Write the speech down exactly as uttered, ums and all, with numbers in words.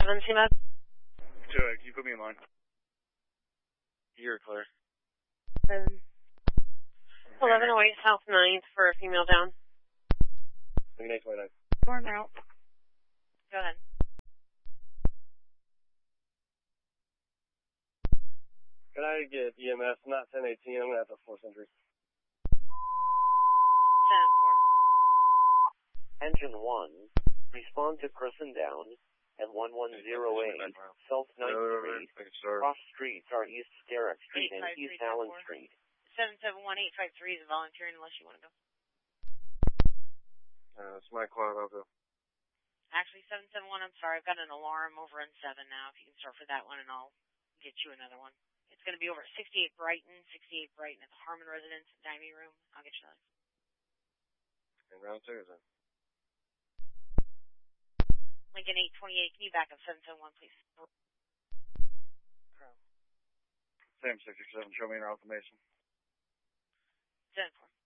seven, C M A. Joe, can you put me in line? You're clear. Um, eleven oh eight South ninth for a female down. eight twenty-nine. More route. Go ahead. Can I get E M S, not ten eighteen, I'm going to have to force entry. ten four. Engine one, respond to person down at one one zero eight South ninth Street. Cross streets are East Derrick Street and East Allen Street. seven seven one eight five three is volunteering unless you want to go. Uh, it's my quad, I'll go. Actually, seven seven one, I'm sorry, I've got an alarm over in seven now. If you can start for that one, and I'll get you another one. It's going to be over at sixty-eight Brighton, sixty-eight Brighton at the Harmon Residence dining room. I'll get you another. And round two, is it? Lincoln eight twenty-eight, can you back up seven seven one, please? Crow. Same sixty-seven, show me your confirmation. seven four.